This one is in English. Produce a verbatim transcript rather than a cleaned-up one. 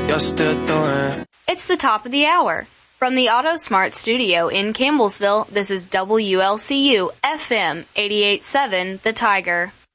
you're still doing. It's the top of the hour. From the AutoSmart studio in Campbellsville, this is W L C U F M eighty-eight point seven, The Tiger.